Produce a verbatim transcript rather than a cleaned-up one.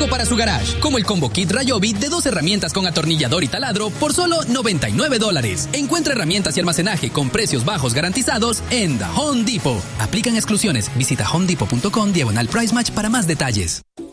exclusivo para su garage, como el Combo Kit Ryobi de dos herramientas con atornillador y taladro por solo noventa y nueve dólares. Encuentra herramientas y almacenaje con precios bajos garantizados en The Home Depot. Aplican exclusiones. Visita homedepot punto com diagonal price match para más detalles.